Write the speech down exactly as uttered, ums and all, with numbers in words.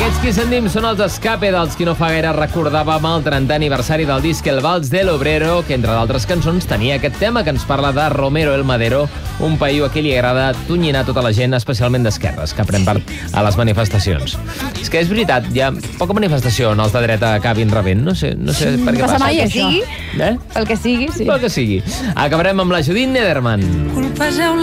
Aquests qui sentim són els Escape, dels qui no fa gaire recordàvem el trentè aniversari del disc El Vals del Obrero, que entre d'altres cançons tenia aquest tema que ens parla de Romero el Madero, un paio a qui li agrada tonyinar tota la gent, especialment d'esquerres, que pren part a les manifestacions. És que és veritat, hi ha poca manifestació on els de dreta acabin rebent, no sé, no sé per què passa. passa. Mai, això. Eh? Pel que sigui, sí. Pel que sigui. Acabarem amb la Judit Nederman. Colpegeu